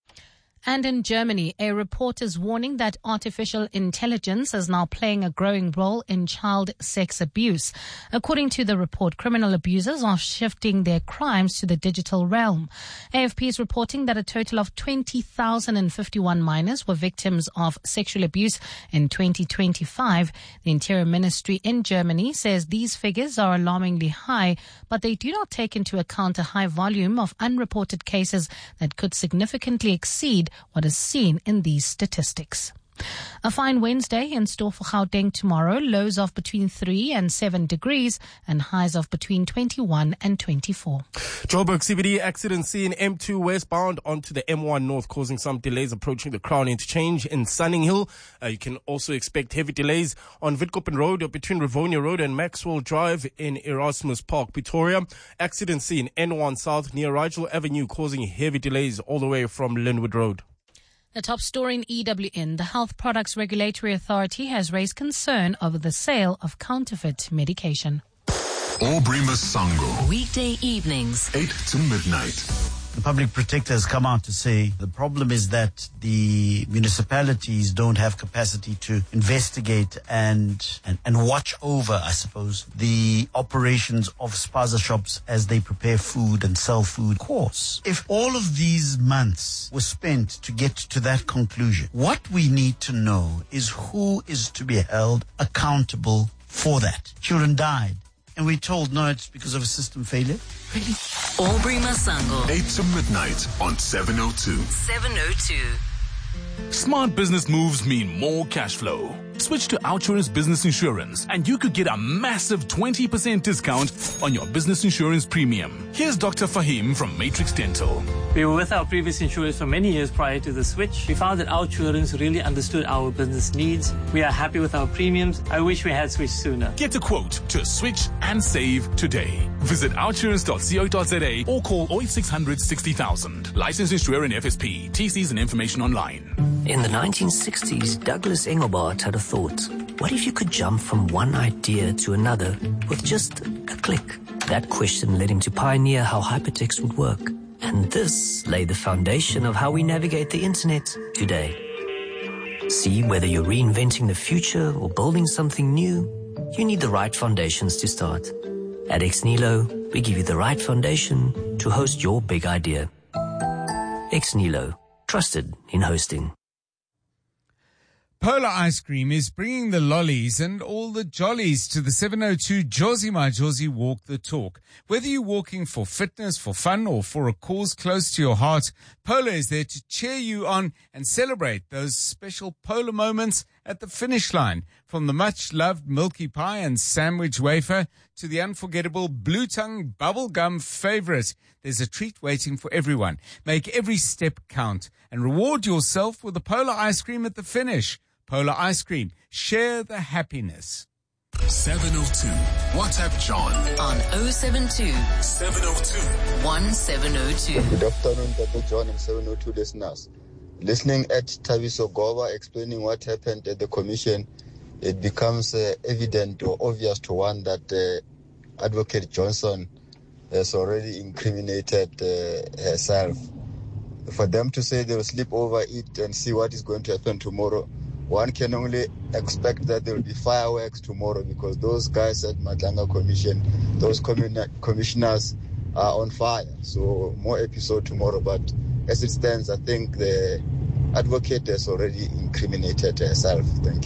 And in Germany, a report is warning that artificial intelligence is now playing a growing role in child sex abuse. According to the report, criminal abusers are shifting their crimes to the digital realm. A F P is reporting that a total of twenty thousand fifty-one minors were victims of sexual abuse in twenty twenty-five. The Interior Ministry in Germany says these figures are alarmingly high, but they do not take into account a high volume of unreported cases that could significantly exceed what is seen in these statistics. A fine Wednesday in store for Gauteng tomorrow, lows of between three and seven degrees and highs of between twenty-one and twenty-four. Joburg C B D accident scene M two westbound onto the M one north, causing some delays approaching the Crown interchange in Sunninghill. Uh, you can also expect heavy delays on Witkoppen Road between Rivonia Road and Maxwell Drive in Erasmus Park, Pretoria. Accident scene N one south near Rigel Avenue, causing heavy delays all the way from Linwood Road. The top story in E W N, the Health Products Regulatory Authority has raised concern over the sale of counterfeit medication. Aubrey Masango. Weekday evenings, eight to midnight. The public protector has come out to say the problem is that the municipalities don't have capacity to investigate and, and, and watch over, I suppose, the operations of spaza shops as they prepare food and sell food. Of course, if all of these months were spent to get to that conclusion, what we need to know is who is to be held accountable for that. Children died. And we're told, no, it's because of a system failure. Really? Aubrey Masango. eight to midnight on seven oh two. seven oh two. Smart business moves mean more cash flow. Switch to Outsurance Business Insurance and you could get a massive twenty percent discount on your business insurance premium. Here's Doctor Fahim from Matrix Dental. We were with our previous insurers for many years prior to the switch. We found that Outsurance really understood our business needs. We are happy with our premiums. I wish we had switched sooner. Get a quote to switch and save today. Visit outsurance dot co dot za or call oh eight six hundred sixty thousand. Licensed insurer and F S P. T Cs and information online. In the nineteen sixties, Douglas Engelbart had a thought. What if you could jump from one idea to another with just a click? That question led him to pioneer how hypertext would work. And this laid the foundation of how we navigate the internet today. See, whether you're reinventing the future or building something new, you need the right foundations to start. At Exnilo, we give you the right foundation to host your big idea. Exnilo, trusted in hosting. Polar Ice Cream is bringing the lollies and all the jollies to the seven oh two Jozi My Jozi Walk the Talk. Whether you're walking for fitness, for fun, or for a cause close to your heart, Polar is there to cheer you on and celebrate those special Polar moments at the finish line. From the much-loved Milky Pie and Sandwich Wafer to the unforgettable Blue Tongue Bubblegum favorite, there's a treat waiting for everyone. Make every step count and reward yourself with a Polar Ice Cream at the finish. Polar Ice Cream. Share the happiness. seven oh two. WhatsApp John. On oh seven two. seven oh two. one seven oh two. Good afternoon, Doctor John and seven oh two listeners. Listening at Tabiso Goba explaining what happened at the commission, it becomes uh, evident or obvious to one that uh, Advocate Johnson has already incriminated uh, herself. For them to say they'll sleep over it and see what is going to happen tomorrow, one can only expect that there will be fireworks tomorrow because those guys at Madlanga Commission, those commi- commissioners are on fire. So more episode tomorrow. But as it stands, I think the advocate has already incriminated herself. Thank you.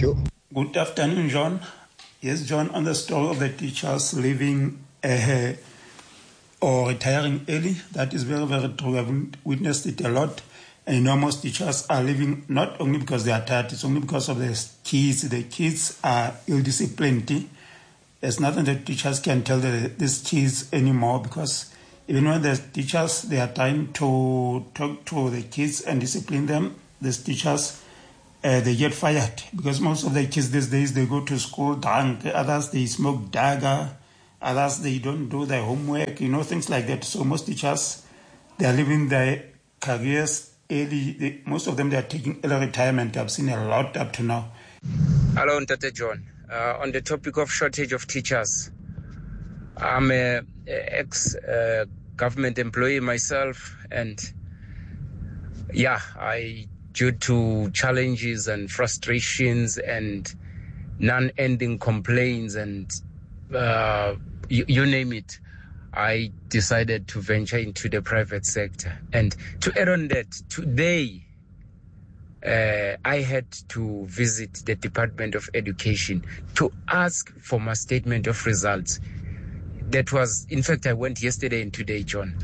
Good afternoon, John. Yes, John, on the story of the teachers leaving uh, or retiring early, that is very, very true. I've witnessed it a lot. And you know, most teachers are leaving not only because they are tired, it's only because of the kids. The kids are ill-disciplined. There's nothing that teachers can tell the, these kids anymore, because even when the teachers, they are trying to talk to the kids and discipline them, these teachers, uh, they get fired, because most of the kids these days, they go to school drunk. Others, they smoke dagga. Others, they don't do their homework, you know, things like that. So most teachers, they are leaving their careers early. They, most of them, they are taking early retirement. I've seen a lot up to now. Hello, Tata John. Uh, on the topic of shortage of teachers, I'm a, a ex-government uh, employee myself, and yeah, I, due to challenges and frustrations and non-ending complaints and uh, you, you name it, I decided to venture into the private sector. And to add on that, today, Uh, I had to visit the Department of Education to ask for my statement of results. That was, in fact, I went yesterday and today, John.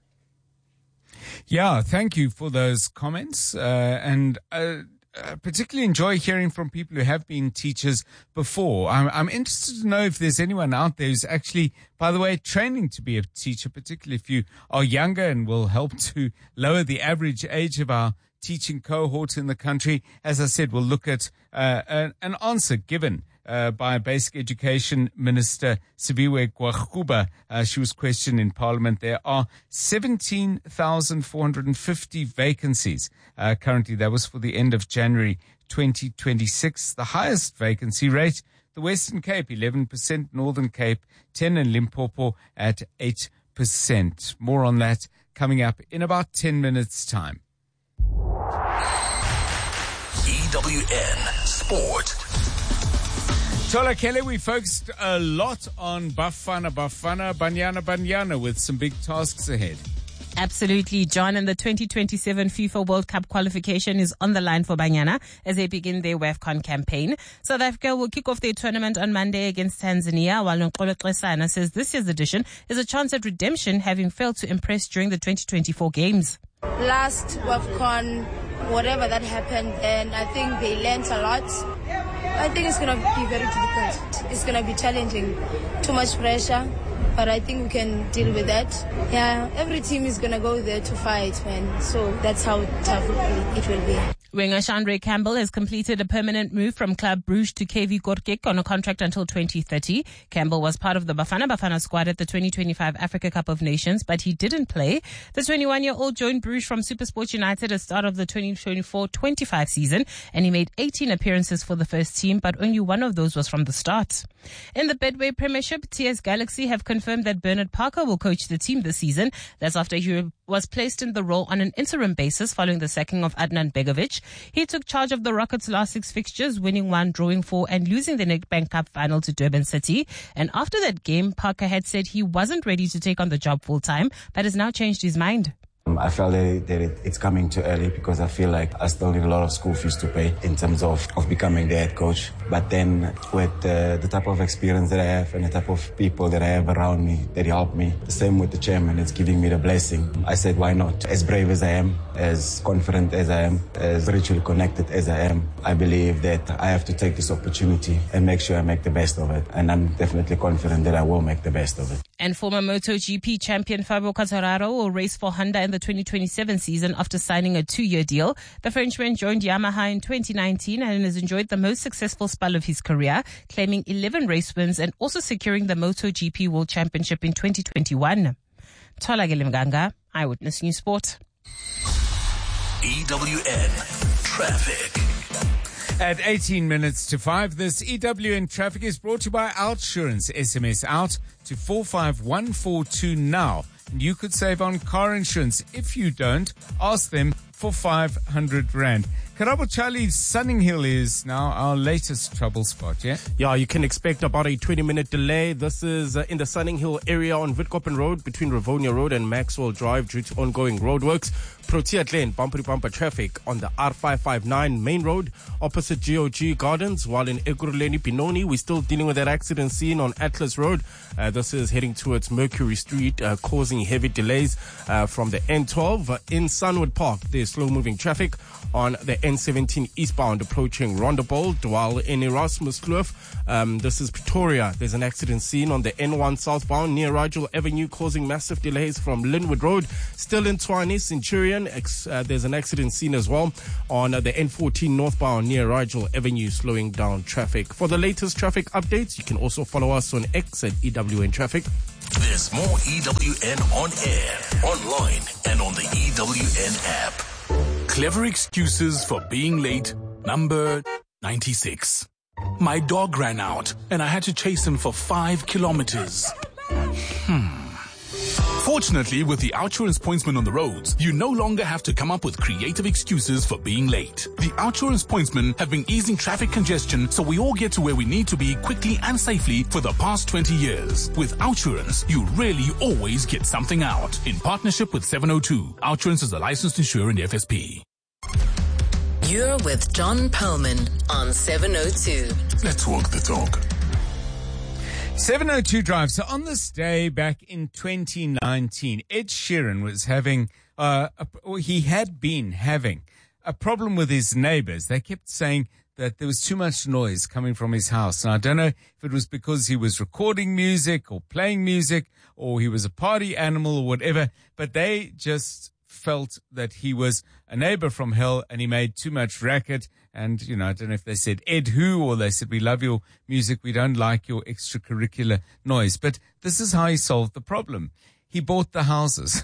Yeah, thank you for those comments. Uh, and uh, I particularly enjoy hearing from people who have been teachers before. I'm, I'm interested to know if there's anyone out there who's actually, by the way, training to be a teacher, particularly if you are younger, and will help to lower the average age of our teaching cohort in the country. As I said, we'll look at uh, an, an answer given uh, by Basic Education Minister Sibiwe Gwarkuba. Uh, she was questioned in Parliament. There are seventeen thousand four hundred fifty vacancies. Uh, currently, that was for the end of January twenty twenty-six. The highest vacancy rate, the Western Cape, eleven percent, Northern Cape, ten, and Limpopo at eight percent. More on that coming up in about ten minutes' time. E W N Sport. Tola Kelly, we focused a lot on Bafana Bafana, Banyana Banyana, with some big tasks ahead. Absolutely, John. And the twenty twenty-seven FIFA World Cup qualification is on the line for Banyana as they begin their WAFCON campaign. South Africa will kick off their tournament on Monday against Tanzania, while Nkolo Xesana says this year's edition is a chance at redemption, having failed to impress during the twenty twenty-four games. Last WAFCON, whatever that happened, and I think they learned a lot. I think it's going to be very difficult. It's going to be challenging. Too much pressure, but I think we can deal with that. Yeah, every team is going to go there to fight, man. So that's how tough it will be. Winger Chandre Campbell has completed a permanent move from Club Brugge to K V Kortrijk on a contract until twenty thirty. Campbell was part of the Bafana Bafana squad at the twenty twenty-five Africa Cup of Nations, but he didn't play. The twenty-one-year-old joined Bruges from SuperSport United at the start of the twenty twenty-four twenty-five season, and he made eighteen appearances for the first team, but only one of those was from the start. In the Betway Premiership, T S Galaxy have confirmed that Bernard Parker will coach the team this season. That's after he was placed in the role on an interim basis following the sacking of Adnan Begovic. He took charge of the Rockets' last six fixtures, winning one, drawing four, and losing the Nedbank Cup final to Durban City. And after that game, Parker had said he wasn't ready to take on the job full-time, but has now changed his mind. I felt that, that it, it's coming too early because I feel like I still need a lot of school fees to pay in terms of, of becoming the head coach. But then with uh, the type of experience that I have and the type of people that I have around me that help me, the same with the chairman, it's giving me the blessing. I said, why not? As brave as I am, as confident as I am, as spiritually connected as I am, I believe that I have to take this opportunity and make sure I make the best of it. And I'm definitely confident that I will make the best of it. And former MotoGP champion Fabio Quartararo will race for Honda in the twenty twenty-seven season after signing a two-year deal. The Frenchman joined Yamaha in twenty nineteen and has enjoyed the most successful spell of his career, claiming eleven race wins and also securing the MotoGP World Championship in twenty twenty-one. Tola Gelimganga, Eyewitness News Sport. E W N Traffic. At eighteen minutes to five, this E W N Traffic is brought to you by Outsurance. S M S out to four five one four two now. And you could save on car insurance. If you don't, ask them for five hundred rand. Karabo Charlie, Sunning Hill is now our latest trouble spot, yeah? Yeah, you can expect about a twenty-minute delay. This is uh, in the Sunning Hill area on Witkoppen Road between Rivonia Road and Maxwell Drive due to ongoing roadworks. Protea Lane, bumper bumper traffic on the R five five nine main road opposite G O G Gardens, while in Ekurhuleni Benoni, we're still dealing with that accident scene on Atlas Road. Uh, this is heading towards Mercury Street, uh, causing heavy delays uh, from the N twelve. Uh, in Sunwood Park, there's slow-moving traffic on the N seventeen eastbound approaching Rondebold, while in Erasmus Kloof, um, this is Pretoria, there's an accident scene on the N one southbound near Rigel Avenue, causing massive delays from Linwood Road. Still in Tshwane, Centurion, ex, uh, there's an accident scene as well on uh, the N fourteen northbound near Rigel Avenue, slowing down traffic. For the latest traffic updates, you can also follow us on X at E W N Traffic. There's more E W N on air, online, and on the E W N app. Clever excuses for being late, number ninety-six. My dog ran out, and I had to chase him for five kilometers. Hmm. Fortunately, with the Outsurance Pointsman on the roads, you no longer have to come up with creative excuses for being late. The Outsurance Pointsmen have been easing traffic congestion so we all get to where we need to be quickly and safely for the past twenty years. With Outsurance, you really always get something out. In partnership with seven oh two, Outsurance is a licensed insurer in F S P. You're with John Perlman on seven oh two. Let's walk the talk. seven oh two Drive. So on this day back in twenty nineteen, Ed Sheeran was having, uh, a, or he had been having a problem with his neighbors. They kept saying that there was too much noise coming from his house. And I don't know if it was because he was recording music or playing music or he was a party animal or whatever, but they just felt that he was a neighbor from hell and he made too much racket. And, you know, I don't know if they said Ed who, or they said, we love your music, we don't like your extracurricular noise. But this is how he solved the problem. He bought the houses.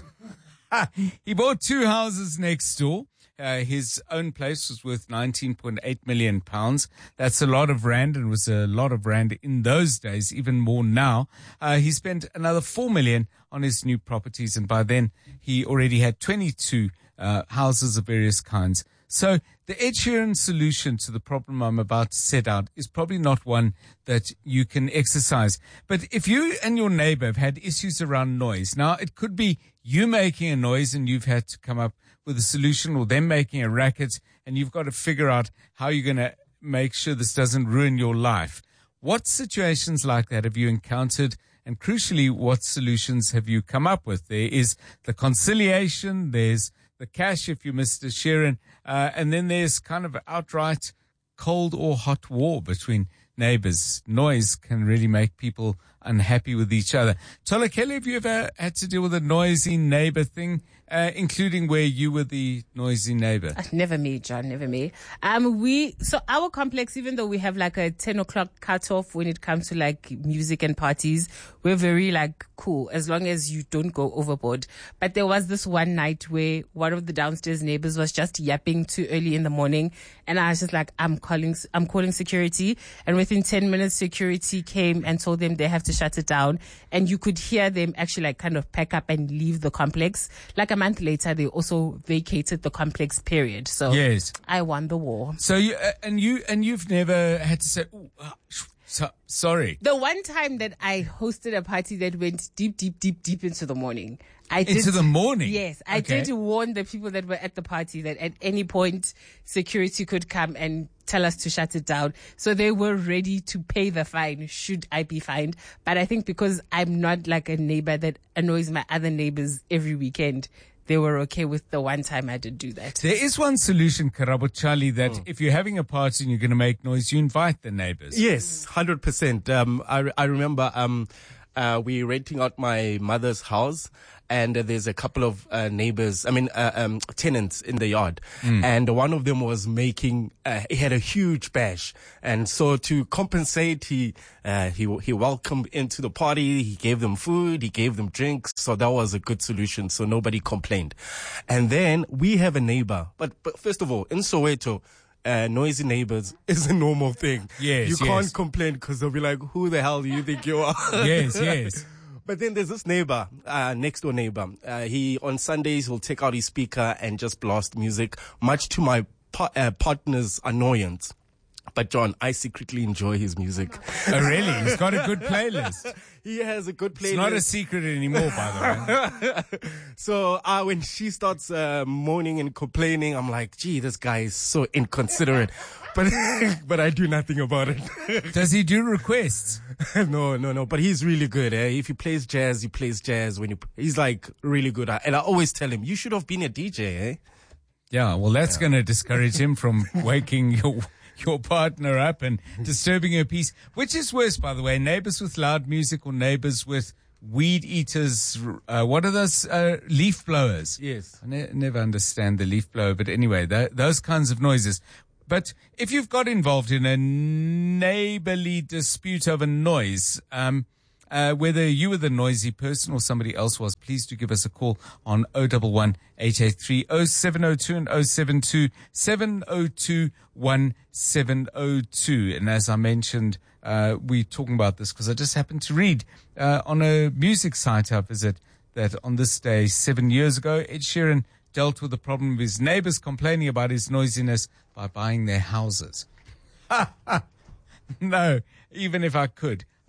He bought two houses next door. Uh, his own place was worth nineteen point eight million pounds. That's a lot of rand, and was a lot of rand in those days, even more now. Uh, he spent another four million on his new properties, and by then he already had twenty-two uh, houses of various kinds. So the Ed Sheeran solution to the problem I'm about to set out is probably not one that you can exercise. But if you and your neighbor have had issues around noise, now it could be you making a noise and you've had to come up with a solution, or them making a racket and you've got to figure out how you're going to make sure this doesn't ruin your life. What situations like that have you encountered? And crucially, what solutions have you come up with? There is the conciliation, there's the cash if you're Mister Sheeran, uh, and then there's kind of outright cold or hot war between neighbors. Noise can really make people unhappy with each other. Tola Kelly, have you ever had to deal with a noisy neighbor thing, uh, including where you were the noisy neighbor? Never me, John, never me. Um, we, so our complex, even though we have like a ten o'clock cutoff when it comes to like music and parties, we're very like cool as long as you don't go overboard. But there was this one night where one of the downstairs neighbors was just yapping too early in the morning. And I was just like, I'm calling, I'm calling security. And within ten minutes, security came and told them they have to shut it down. And you could hear them actually like kind of pack up and leave the complex. Like a month later, they also vacated the complex, period. So yes, I won the war. So you, uh, and you, and you've never had to say, ooh, uh, so, sorry. The one time that I hosted a party that went deep, deep, deep, deep into the morning. I did, into the morning? Yes. I okay. did warn the people that were at the party that at any point security could come and tell us to shut it down. So they were ready to pay the fine should I be fined. But I think because I'm not like a neighbor that annoys my other neighbors every weekend, they were okay with the one time I did do that. There is one solution, Karabo Charlie, that mm. if you're having a party and you're going to make noise, you invite the neighbors. Yes, one hundred percent. Um, I, I remember um, uh, we renting out my mother's house, and uh, there's a couple of uh, neighbors, I mean, uh, um, tenants in the yard. Mm. And one of them was making, uh, he had a huge bash. And so to compensate, he, uh, he, he welcomed into the party. He gave them food. He gave them drinks. So that was a good solution. So nobody complained. And then we have a neighbor. But, but first of all, in Soweto, Uh, noisy neighbors is a normal thing. Yes, You yes. can't complain because they'll be like, who the hell do you think you are? Yes, yes. But then there's this neighbor, uh, next door neighbor. Uh, he, on Sundays, will take out his speaker and just blast music, much to my pa- uh, partner's annoyance. But John, I secretly enjoy his music. Oh, really? He's got a good playlist. He has a good playlist. It's not a secret anymore, by the way. So uh, when she starts uh, moaning and complaining, I'm like, gee, this guy is so inconsiderate. But but I do nothing about it. Does he do requests? no, no, no. But he's really good. Eh? If he plays jazz, he plays jazz. When you, he's like really good. And I always tell him, you should have been a D J, eh? Yeah, well, that's yeah. going to discourage him from waking your your partner up and disturbing her peace. Which is worse, by the way, neighbors with loud music or neighbors with weed eaters? Uh, what are those? Uh, leaf blowers. Yes. I ne- never understand the leaf blower, but anyway, th- those kinds of noises. But if you've got involved in a neighborly dispute over noise, um, uh, whether you were the noisy person or somebody else was, please do give us a call on oh one one, eight eight three, oh seven oh two and oh seven two, seven oh two, one seven oh two. And as I mentioned, uh, we're talking about this because I just happened to read uh, on a music site I visit that on this day seven years ago, Ed Sheeran dealt with the problem of his neighbors complaining about his noisiness by buying their houses. No, even if I could,